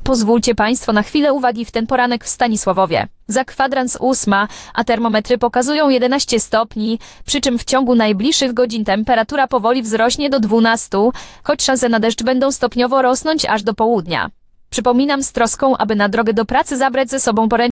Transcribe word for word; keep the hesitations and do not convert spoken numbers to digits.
Pozwólcie Państwo na chwilę uwagi w ten poranek w Stanisławowie. Za kwadrans ósma, a termometry pokazują jedenaście stopni, przy czym w ciągu najbliższych godzin temperatura powoli wzrośnie do dwunastu, choć szanse na deszcz będą stopniowo rosnąć aż do południa. Przypominam z troską, aby na drogę do pracy zabrać ze sobą poręcznik.